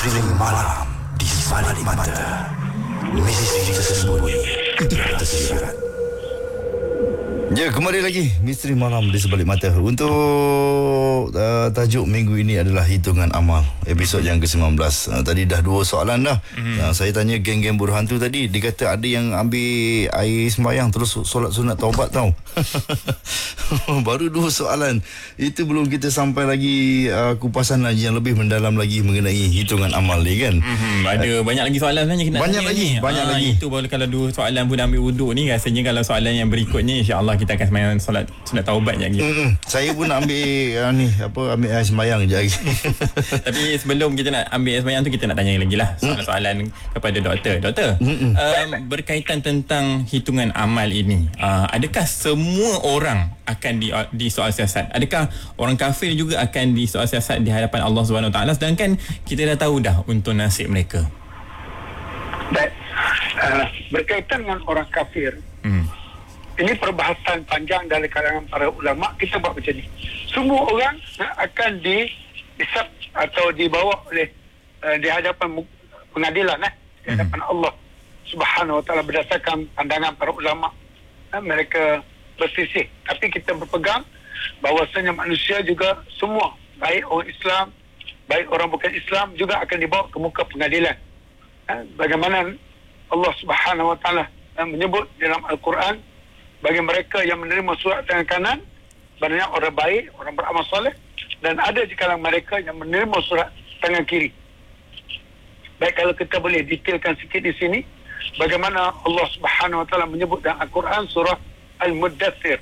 Misteri malam di balik mata. Misteri tersembunyi yang tersirat. Ya, kembali lagi Misteri Malam di Sebalik Mata. Untuk tajuk minggu ini adalah hitungan amal, episod yang ke-19. Tadi dah 2 soalan dah. Saya tanya geng-geng buruh hantu tadi, dia kata ada yang ambil air sembahyang terus solat sunat taubat tau. Baru 2 soalan. Itu belum kita sampai lagi kupasan lagi yang lebih mendalam lagi mengenai hitungan amal ni kan. Ada banyak lagi soalan sebenarnya kita nak banyak tanya lagi, ni. banyak lagi. Itu baru kalau 2 soalan pun dah ambil wuduk ni, rasanya kalau soalan yang berikutnya insya-Allah kita akan sembahyang solat sunat taubat je lagi. Saya pun nak ambil ambil air sembahyang je lagi. Tapi sebelum kita nak ambil air sembahyang tu, kita nak tanya lagi lah soalan kepada doktor. Doktor, berkaitan tentang hitungan amal ini, adakah semua orang akan di soal siasat? Adakah orang kafir juga akan di soal siasat di hadapan Allah Subhanahu Wa Taala, sedangkan kita dah tahu dah untuk nasib mereka? Dan berkaitan dengan orang kafir, ini perbahasan panjang dari kalangan para ulama. Kita buat macam ni, semua orang akan dihisab atau dibawa oleh di hadapan pengadilan, di hadapan Allah Subhanahu Wa Taala berdasarkan pandangan para ulama. Mereka bersisih, tapi kita berpegang bahawasanya manusia juga semua, baik orang Islam, baik orang bukan Islam, juga akan dibawa ke muka pengadilan. Bagaimana Allah Subhanahu Wa Taala menyebut dalam Al-Quran, bagi mereka yang menerima surat tangan kanan, banyak orang baik, orang beramal soleh, dan ada di kalangan mereka yang menerima surat tangan kiri. Baik, kalau kita boleh detailkan sikit di sini, bagaimana Allah Subhanahu Wa Taala menyebut dalam Al-Quran surah Al-Muddathir.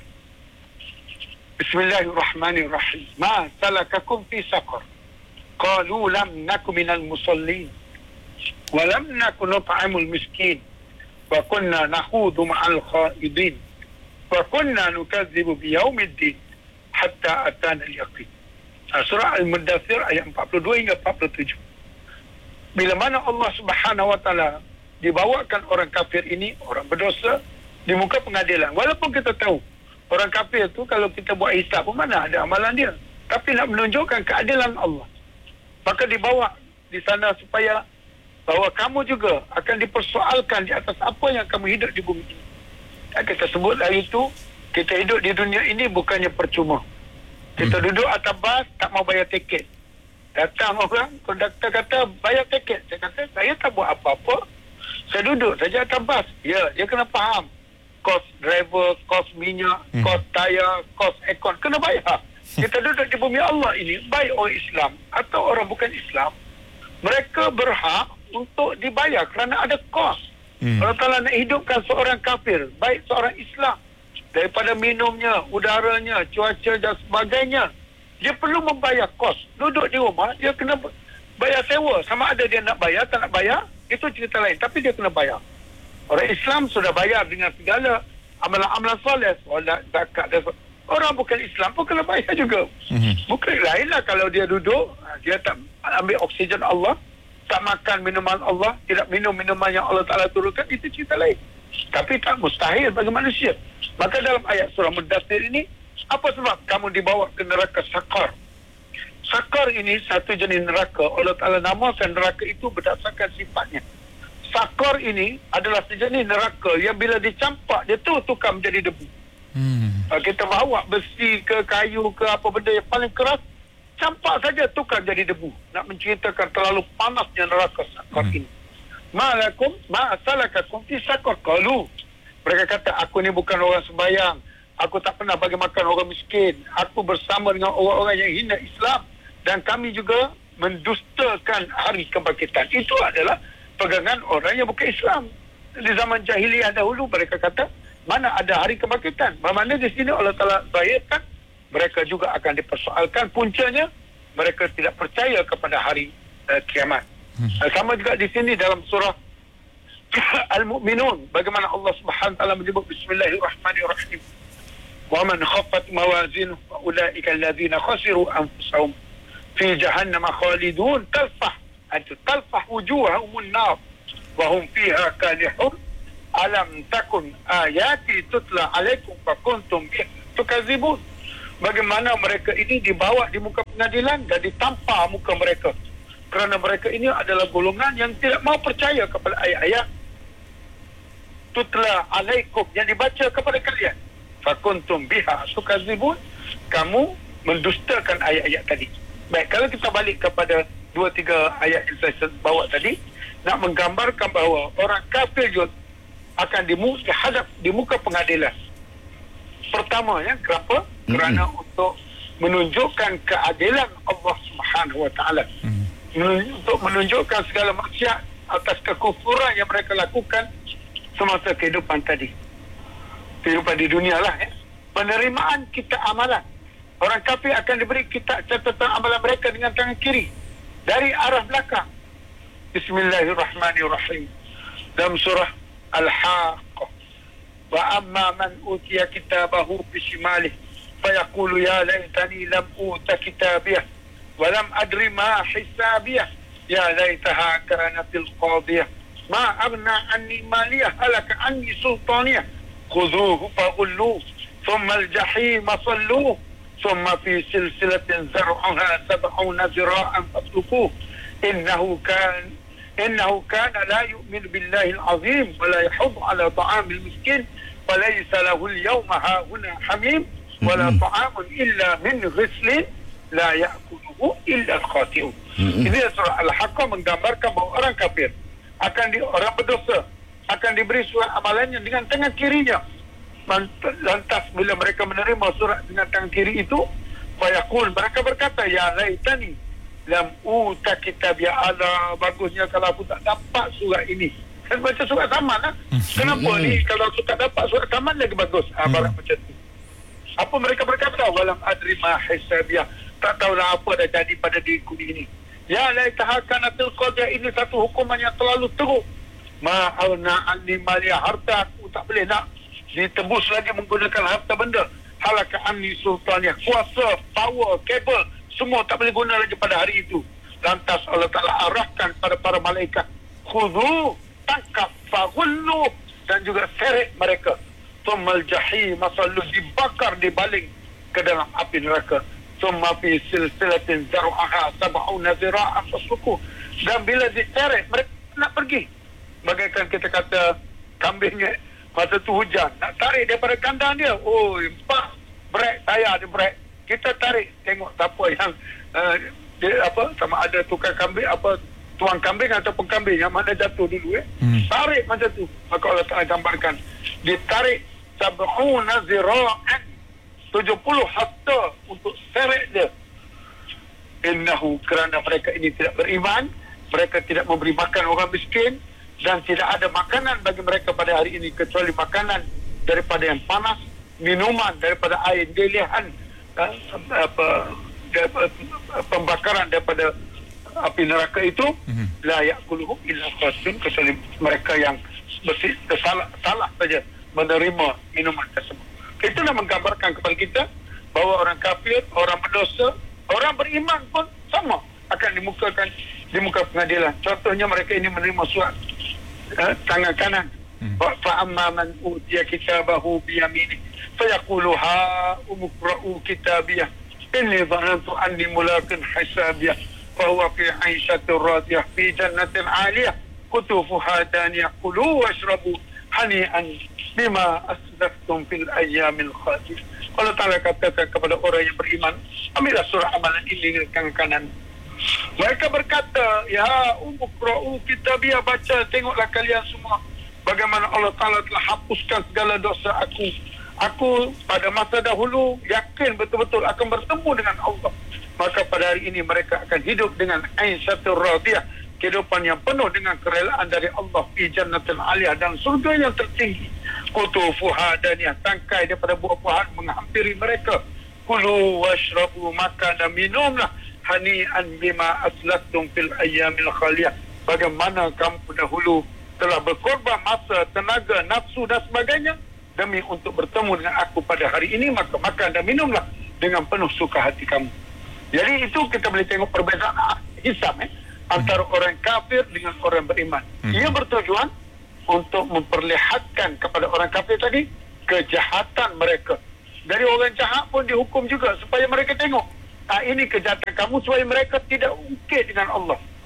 Bismillahirrahmanirrahim. Ma salakakum fi saqar? Qalu lam naku minal musallin wa lam naku nut'imul miskin wa kunna nakhudhu ma'al khaidin wa kunna nukadzibu biyaumiddin hatta atana al-yaqin. Surah Al-Muddathir ayat 42 hingga 47. Bila mana Allah Subhanahu Wa Taala dibawakan orang kafir ini, orang berdosa, di muka pengadilan. Walaupun kita tahu orang kafir tu kalau kita buat hisab pun mana ada amalan dia, tapi nak menunjukkan keadilan Allah, maka dibawa di sana supaya bahawa kamu juga akan dipersoalkan di atas apa yang kamu hidup di bumi ini. Kita sebut hari itu, kita hidup di dunia ini bukannya percuma. Kita duduk atas bas, tak mau bayar tiket. Datang orang, konduktor kata bayar tiket. Saya kata, saya tak buat apa-apa, saya duduk saja atas bas. Ya, dia kena faham kos driver, kos minyak, kos tayar, kos aircon, kena bayar. Kita duduk di bumi Allah ini, baik orang Islam atau orang bukan Islam, mereka berhak untuk dibayar kerana ada kos. Allah Ta'ala nak hidupkan seorang kafir, baik seorang Islam, daripada minumnya, udaranya, cuaca dan sebagainya, dia perlu membayar kos. Duduk di rumah, dia kena bayar sewa. Sama ada dia nak bayar, tak nak bayar, itu cerita lain, tapi dia kena bayar. Orang Islam sudah bayar dengan segala amalan-amalan soleh, solat, zakat dan orang bukan Islam pun kena bayar juga. Bukan lainlah kalau dia duduk, dia tak ambil oksigen Allah, tak makan minuman Allah, tidak minum minuman yang Allah Ta'ala turunkan, itu cerita lain. Tapi tak mustahil bagi manusia. Maka dalam ayat surah Muddathir ini, apa sebab kamu dibawa ke neraka Saqar? Saqar ini satu jenis neraka. Allah Ta'ala namakan neraka itu berdasarkan sifatnya. Saqar ini adalah sejenis neraka yang bila dicampak, dia tukar menjadi debu. Kita bawa besi ke kayu ke apa benda yang paling keras, campak saja tukar jadi debu. Nak menceritakan terlalu panasnya neraka Saqar ini. Malakum ma'asalakakum fi saqar? Qalu, mereka kata, aku ni bukan orang sembahyang, aku tak pernah bagi makan orang miskin, aku bersama dengan orang-orang yang hina Islam, dan kami juga mendustakan hari kebangkitan. Itu adalah pegangan orang yang bukan Islam. Di zaman jahiliyah dahulu mereka kata, mana ada hari kebangkitan. Bermakna di sini Allah Ta'ala zahirkan mereka juga akan dipersoalkan. Puncanya mereka tidak percaya kepada hari kiamat. Sama juga di sini dalam surah Al-Mu'minun, bagaimana Allah Subhanahu Wa Taala menyebut Bismillahirrahmanirrahim. Wa man khaffat mawazinuhu fa ulaika alladhina khasiru anfusahum fi jahannam khalidun talfah wujuhahum an-nar wa hum fiha kalihun alam takun ayati tutla alaikum fa kuntum tukazibun. Bagaimana mereka ini dibawa di muka pengadilan dan ditampar muka mereka. kerana mereka ini adalah golongan yang tidak mau percaya kepada ayat-ayat tutla alaikum yang dibaca kepada kalian. Fakuntum biha tukadzibun, kamu mendustakan ayat-ayat tadi. Baik, kalau kita balik kepada 2-3 ayat yang saya bawa tadi, nak menggambarkan bahawa orang kafir juga akan dihadap di muka pengadilan. Pertama, ya, kenapa? Kerana untuk menunjukkan keadilan Allah Subhanahu Wa Taala, untuk menunjukkan segala maksiat atas kekufuran yang mereka lakukan semasa kehidupan tadi, kehidupan di dunia lah, ya. Penerimaan kitab amalan, orang kafir akan diberi kitab catatan amalan mereka dengan tangan kiri dari arah belakang. Bismillahirrahmanirrahim. Dalam surah Al-Haqqah, wa amma man utiya kitabahu bisimalihi fayaqulu ya laitani lam uta kitabiyah wa lam adri ma hisabiyah ya laitaha kanatil qadiyah ma aghna anni maliyah halaka anni sultaniyah khudhuhu faghulluhu thumma al-jahim salluhu thumma fi silsilatin zar'uha 70 zira'an fasluquhu إنه كان لا يؤمن بالله العظيم ولا يحض على طعام المسكين فليس له اليوم هاهنا حميم ولا طعام إلا من غسل لا يأكله إلا الخاطئون. Ini surah Al-Haqqah menggambarkan bahawa orang kafir orang berdosa akan diberi surat amalannya dengan tangan kirinya. Lantas bila mereka menerima surat dengan tangan kiri itu, fayaqul, mereka berkata, ya laitani lam uta kitab, ya Allah, bagusnya kalau aku tak dapat surat ini. Kan baca surat taman lah. Kenapa ni kalau aku tak dapat surat taman lagi bagus? Barang macam tu. Apa mereka berkata? Walam adri ma hisabiyah, tak tahulah apa dah jadi pada diriku ini. Ya laitaha kanatil qadiyah, ini satu hukuman yang terlalu teruk. Ma'auna anni maliyah, harta aku tak boleh nak ditebus lagi menggunakan harta benda. Halaka anni sultaniyah, kuasa, power, kabel, semua tak boleh guna lagi pada hari itu. Lantas Allah Ta'ala arahkan pada para malaikat, khudhu, tangkap, faghullu, dan juga seret mereka. Thummal jahim sallu, dibakar, dibaling ke dalam api neraka. Thumma fi silsilatin zar'uha 70 zira'an fasluquhu. Dan bila diseret, mereka nak pergi. Bagaikan kita kata kambingnya masa tu hujan, nak tarik daripada kandang dia. Oh, brek, saya ada brek. Kita tarik, tengok siapa yang sama ada tukang kambing, tuang kambing ataupun kambing yang mana jatuh dulu, tarik macam tu. Maka Allah Ta'ala gambarkan, ditarik 70 zira'an, 70 hasta untuk seret dia. Innahu, kerana mereka ini tidak beriman, mereka tidak memberi makan orang miskin, dan tidak ada makanan bagi mereka pada hari ini kecuali makanan daripada yang panas, minuman daripada air delihan, pembakaran daripada api neraka itu, la ya'kuluhu illa khassun, kecuali mereka yang salah saja menerima minuman tersebut. Itulah menggambarkan kepada kita bahawa orang kafir, orang berdosa, orang beriman pun sama akan di muka pengadilan. Contohnya mereka ini menerima surat tangan kanan. Fa'amma man utiya kitabahu biyamini fayaqulu ha umqra'u kitabiyah inni dhanantu anni mulaqin hisabiyah fahuwa fi 'aishatin radiyah fi jannatin 'aliyah qutufuha daniyah kulu washrabu hani'an bima aslaftum fil ayyamil khaliyah. Allah Ta'ala katakan kepada orang yang beriman, ambillah surah amalan ini dengan tangan kanan. Mereka berkata, ya umqra'u kitabiyah, baca, tengoklah kalian semua bagaimana Allah Ta'ala telah hapuskan segala dosa aku. Aku pada masa dahulu yakin betul-betul akan bertemu dengan Allah. Maka pada hari ini mereka akan hidup dengan aisyatul radiyah, kehidupan yang penuh dengan kerelaan dari Allah, fi jannatin aliyah, dan surga yang tertinggi. Qutufuha daniyah, tangkai daripada buah-buahan menghampiri mereka. Kulu washrabu, makan dan minumlah, hani'an bima aslaftum fil ayyamil khaliyah, bagaimana kamu dahulu telah berkorban masa, tenaga, nafsu dan sebagainya demi untuk bertemu dengan aku pada hari ini, maka makan dan minumlah dengan penuh suka hati kamu. Jadi itu kita boleh tengok perbezaan hisab antara orang kafir dengan orang beriman. Ia bertujuan untuk memperlihatkan kepada orang kafir tadi kejahatan mereka. Dari orang jahat pun dihukum juga supaya mereka tengok, ini kejahatan kamu, supaya mereka tidak ungkit dengan Allah.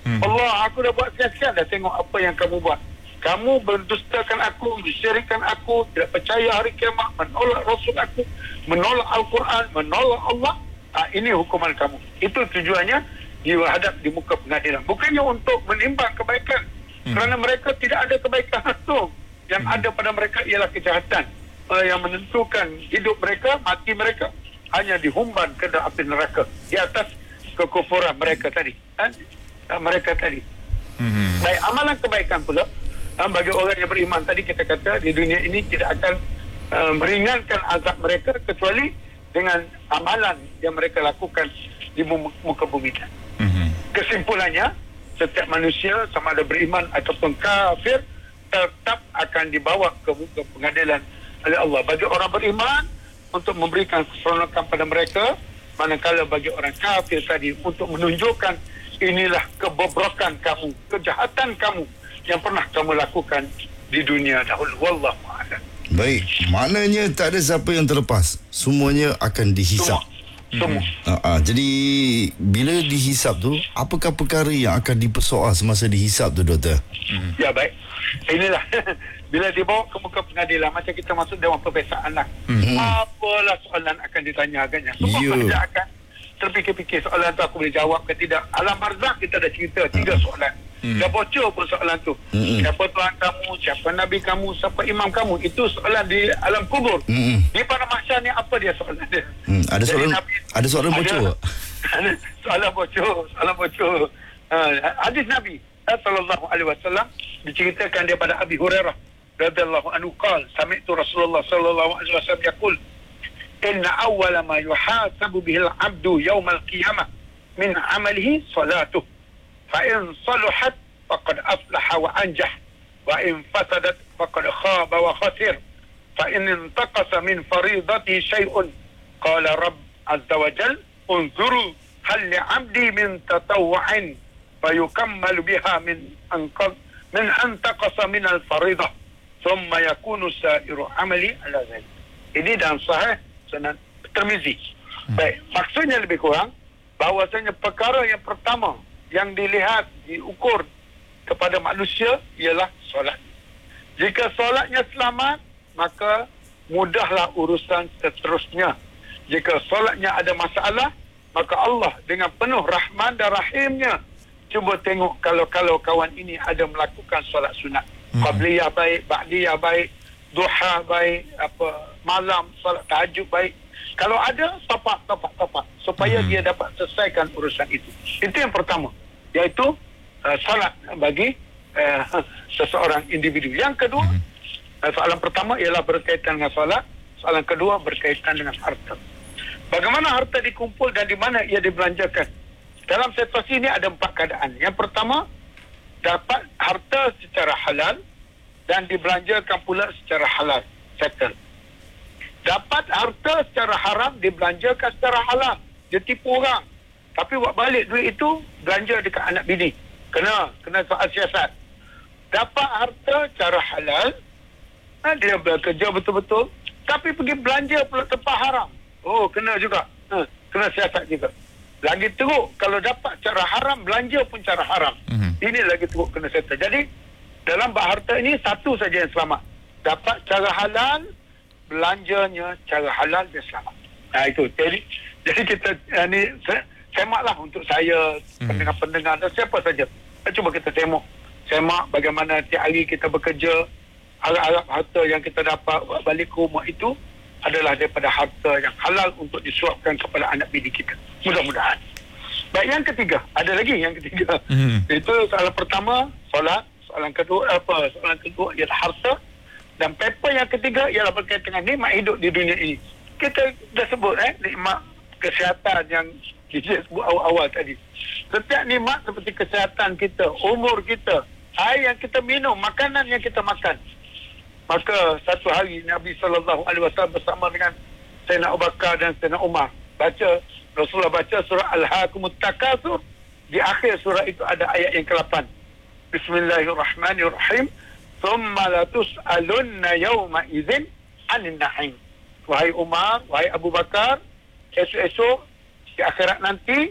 Allah, aku dah buat sekian-sekian, dah tengok apa yang kamu buat. Kamu berdustakan aku, mensyirikkan aku, tidak percaya hari kiamat, menolak Rasul aku, menolak Al-Quran, menolak Allah. Ini hukuman kamu. Itu tujuannya dihadap di muka pengadilan. Bukannya untuk menimbang kebaikan. Kerana mereka tidak ada kebaikan langsung. Yang ada pada mereka ialah kejahatan. Yang menentukan hidup mereka, mati mereka, hanya dihumban ke dalam api neraka. Di atas kekufuran mereka tadi. Mereka tadi. Baik, amalan kebaikan pula, bagi orang yang beriman tadi kita kata di dunia ini tidak akan meringankan azab mereka kecuali dengan amalan yang mereka lakukan di muka bumi. Kesimpulannya, setiap manusia sama ada beriman ataupun kafir tetap akan dibawa ke muka pengadilan oleh Allah. Bagi orang beriman untuk memberikan keseronokan pada mereka, manakala bagi orang kafir tadi untuk menunjukkan inilah kebobrokan kamu, kejahatan kamu yang pernah kamu lakukan di dunia dahulu. Wallahu a'lam. Baik, maknanya tak ada siapa yang terlepas. Semuanya akan dihisap. Semua. Jadi bila dihisap tu, apakah perkara yang akan dipersoal semasa dihisap tu, Doktor? Ya, baik. Inilah bila dibawa ke muka pengadilan, macam kita masuk dewan perpesaan lah. Apalah soalan akan ditanyakannya. Semua manusia akan terfikir-fikir soalan tu aku boleh jawab ke tidak. Alam barzakh kita dah cerita 3 soalan. Dah bocor pun soalan tu. Siapa Tuhan kamu, siapa Nabi kamu, siapa imam kamu. Itu soalan di alam kubur. Di pada mahsyar ni apa dia soalan dia? Ada soalan bocor. Soalan bocor. Hadis Nabi sallallahu alaihi wasallam diceritakan daripada Abi Hurairah radhiyallahu anhu qala sami'tu Rasulullah sallallahu alaihi wasallam yaqul inna awwala ma yuhasabu bihi al-'abdu yawm al-qiyamah min 'amalihi salatuh fa in salahat faqad aflaha wa anjah wa in fasadat faqad khaba wa khasir fa in intaqasa min faridatihi shay'un qala rabb azza wa jalla unzuru hal li'abdi min tatawwu'in fayukammalu biha min antaqasa min al-faridah thumma yakunu sa'iru 'amali ala dhalik. Ini dalam sahih Sunan Tirmizi. Baik, maksudnya lebih kurang bahawasanya perkara yang pertama yang dilihat, diukur kepada manusia ialah solat. Jika solatnya selamat, maka mudahlah urusan seterusnya. Jika solatnya ada masalah, maka Allah dengan penuh rahman dan rahimnya cuba tengok kalau kawan ini ada melakukan solat sunat. Qabliyah baik, ba'diyah baik, duha baik, malam solat tahajud baik. Kalau ada, tapak supaya dia dapat selesaikan urusan itu. Itu yang pertama, iaitu solat bagi seseorang individu. Yang kedua, soalan pertama ialah berkaitan dengan solat. Soalan kedua berkaitan dengan harta. Bagaimana harta dikumpul dan di mana ia dibelanjakan? Dalam situasi ini ada 4 keadaan. Yang pertama, dapat harta secara halal dan dibelanjakan pula secara halal. Settle. Dapat harta secara haram, dibelanjakan secara halal. Dia tipu orang. Tapi buat balik duit itu, belanja dekat anak bini. Kena soal siasat. Dapat harta secara halal, dia bekerja betul-betul, tapi pergi belanja pula tempat haram. Oh, kena juga. Kena siasat juga. Lagi teruk, kalau dapat cara haram, belanja pun cara haram. Ini lagi teruk, kena settle. Jadi, dalam bab harta ini, satu saja yang selamat. Dapat cara halal, belanjanya cara halal, dia selamat. Itu. Jadi kita, ni semaklah untuk saya, pendengar-pendengar dan siapa saja. Cuba kita semak bagaimana tiap hari kita bekerja, harap-harap harta yang kita dapat balik ke rumah itu adalah daripada harta yang halal untuk disuapkan kepada anak bini kita. Mudah-mudahan. Baik, yang ketiga. Ada lagi yang ketiga. Itu soalan pertama, solat. Soalan kedua ialah harta. Dan paper yang ketiga ialah berkaitan dengan nikmat hidup di dunia ini. Kita dah sebut nikmat kesihatan yang kita sebut awal-awal tadi. Setiap nikmat seperti kesihatan kita, umur kita, air yang kita minum, makanan yang kita makan. Maka satu hari Nabi SAW bersama dengan Sayyidina Abu Bakar dan Sayyidina Umar Rasulullah baca surah Al-Hakumut Takasur. Di akhir surah itu ada ayat yang ke-8. Bismillahirrahmanirrahim. Thumma latus'alunna yawma idzin 'anil na'im. Wahai Umar, wahai Abu Bakar, esok-esok di akhirat nanti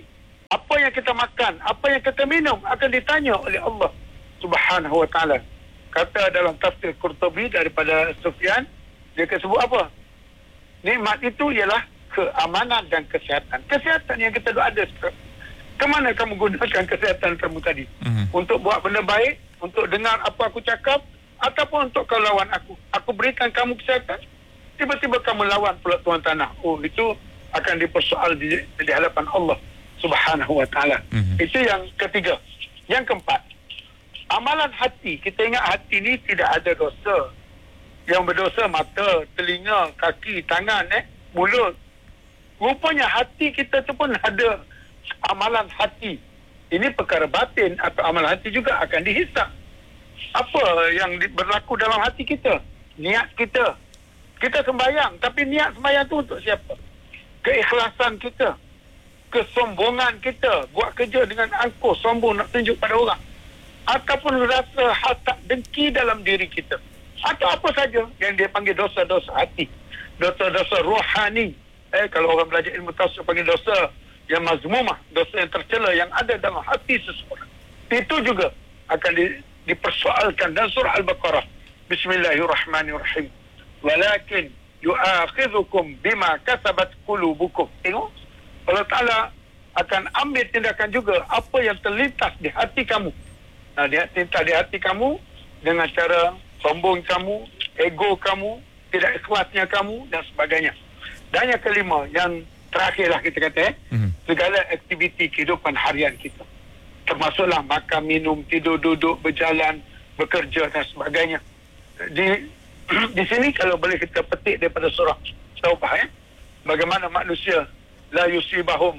Apa yang kita makan, apa yang kita minum akan ditanya oleh Allah Subhanahu wa taala. Kata dalam tafsir Qurtubi daripada Sufyan, dia sebut apa? Nikmat itu ialah keamanan dan kesihatan. Kesihatan yang kita ada sekarang. Kemana kamu gunakan kesihatan kamu tadi? Untuk buat benda baik, untuk dengar apa aku cakap, ataupun untuk kau lawan aku. Aku berikan kamu kesihatan, tiba-tiba kamu lawan pula tuan tanah. Oh, itu akan dipersoal di hadapan Allah Subhanahu wa taala. Itu yang ketiga. Yang keempat, amalan hati. Kita ingat hati ni tidak ada dosa. Yang berdosa mata, telinga, kaki, tangan, mulut. Rupanya hati kita tu pun ada amalan hati. Ini perkara batin atau amalan hati juga akan dihisap. Apa yang berlaku dalam hati kita? Niat kita. Kita sembahyang, tapi niat sembahyang tu untuk siapa? Keikhlasan kita, kesombongan kita, buat kerja dengan angkuh, sombong nak tunjuk pada orang, ataupun rasa hasad dengki dalam diri kita, atau apa saja yang dia panggil dosa-dosa hati, dosa-dosa rohani. Kalau orang belajar ilmu tafsir panggil dosa yang mazmumah, dosa yang tercela yang ada dalam hati seseorang. Itu juga akan dipersoalkan dalam surah Al-Baqarah. Bismillahirrahmanirrahim. Walakin yu'akhidhukum bima kasabat qulubukum. Tengok, Allah Ta'ala akan ambil tindakan juga apa yang terlintas di hati kamu. Terlintas di hati kamu dengan cara sombong kamu, ego kamu, tidak ikhlasnya kamu dan sebagainya. Dan yang kelima, yang terakhirlah kita kata, segala aktiviti kehidupan harian kita. Termasuklah makan, minum, tidur, duduk, berjalan, bekerja dan sebagainya. Di sini kalau boleh kita petik daripada surah Taubah, bagaimana manusia la yusibahum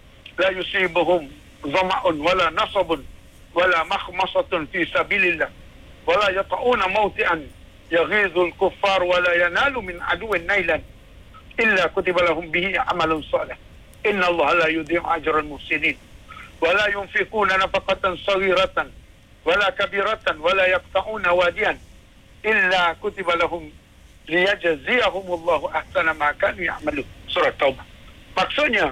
zama'un wala nasabun wala makhmasatun fi sabilillah wala yata'una mawti'an yaghizul kuffar wala yanalu min aduwin nailan illa kutiba lahum bihi amalun salih inna Allah la yudhi'u ajral muhsinin wala yunfiquna nafaqatan saghiratan wala kabiratan wala yaqta'una wadiyan illa kutiba lahum liyajziyahumullahu ahsana ma kanu ya'malun. Surah Taubah. Maksudnya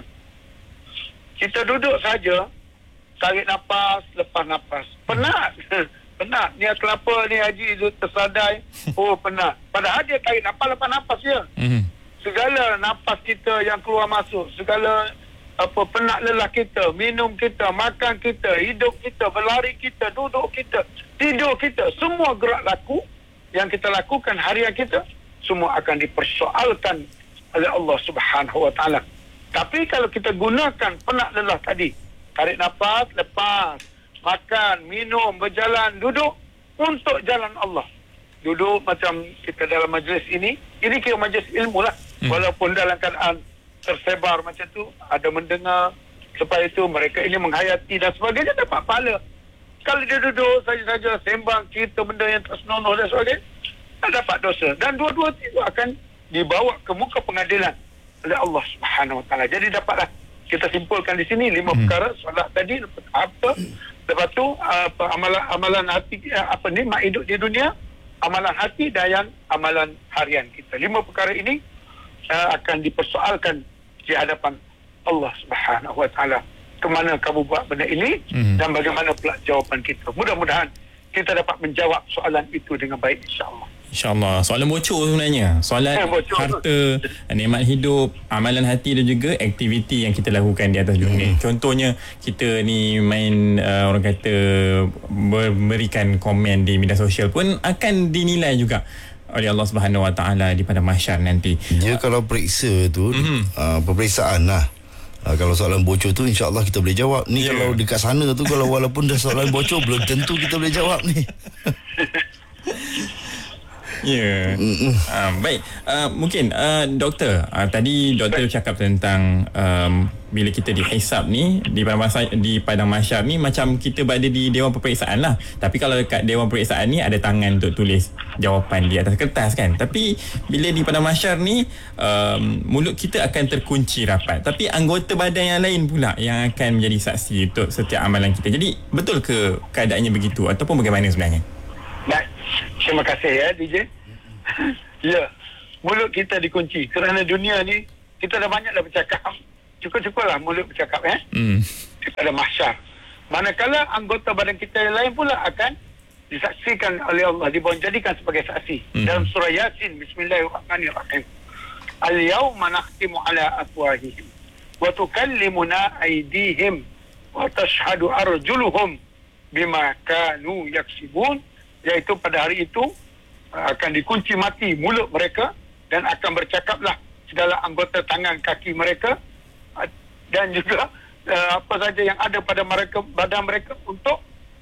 kita duduk saja, tarik nafas, lepas nafas. Penat. Penat. Ni kelapa ni haji tu tersadai. Oh, penat. Padahal dia tarik nafas, lepas nafas je. Segala nafas kita yang keluar masuk, segala penat lelah kita, minum kita, makan kita, hidup kita, berlari kita, duduk kita, tidur kita, semua gerak laku yang kita lakukan harian kita, semua akan dipersoalkan oleh Allah Subhanahu wa taala. Tapi kalau kita gunakan penat lelah tadi, tarik nafas, lepas, makan, minum, berjalan, duduk untuk jalan Allah. Duduk macam kita dalam majlis ini kira majlis ilmu lah. Walaupun dalam keadaan tersebar macam tu, ada mendengar, supaya itu mereka ini menghayati dan sebagainya, dapat pahala. Kalau dia duduk saja-saja sembang cerita benda yang tak senonoh dan sebagainya, tak dapat dosa. Dan dua-dua itu akan dibawa ke muka pengadilan oleh Allah Subhanahu wa taala. Jadi dapatlah kita simpulkan di sini 5 perkara solat tadi, lepas tu amalan hati, nikmat hidup di dunia, amalan hati dan amalan harian kita. 5 perkara ini akan dipersoalkan di hadapan Allah Subhanahu wa taala. Kemana kamu buat benda ini dan bagaimana pula jawapan kita. Mudah-mudahan kita dapat menjawab soalan itu dengan baik, insya-Allah. InsyaAllah. Soalan bocor sebenarnya. Soalan harta, nikmat hidup, amalan hati dan juga aktiviti yang kita lakukan di atas dunia. Contohnya, kita ni main orang kata memberikan komen di media sosial pun akan dinilai juga oleh Allah Subhanahu Wa Taala di pada mahsyar nanti. Dia kalau periksa tu peperiksaan lah. Kalau soalan bocor tu insya-Allah kita boleh jawab. Ni kalau dekat sana tu, kalau walaupun dah soalan bocor belum tentu kita boleh jawab ni. Baik. Mungkin doktor, tadi doktor cakap tentang bila kita dihisap ni di padang mahsyar ni, macam kita berada di dewan peperiksaan lah. Tapi kalau dekat dewan peperiksaan ni ada tangan untuk tulis jawapan di atas kertas kan. Tapi bila di padang mahsyar ni mulut kita akan terkunci rapat, tapi anggota badan yang lain pula yang akan menjadi saksi untuk setiap amalan kita. Jadi betul ke keadaannya begitu ataupun bagaimana sebenarnya? Baik, terima kasih ya DJ. Ya, mulut kita dikunci kerana dunia ni kita dah banyak dah bercakap. Cukup-cukuplah mulut bercakap pada mahsyar. Manakala anggota badan kita yang lain pula akan disaksikan oleh Allah, dijadikan sebagai saksi. Dalam surah Yasin, Bismillahirrahmanirrahim. Al-yawma nakhtimu ala afwahihim wa tukallimuna aydihim wa tashhadu arjuluhum bima kanu yaksibun. Iaitu pada hari itu akan dikunci mati mulut mereka dan akan bercakaplah segala anggota tangan kaki mereka dan juga apa saja yang ada pada mereka, badan mereka untuk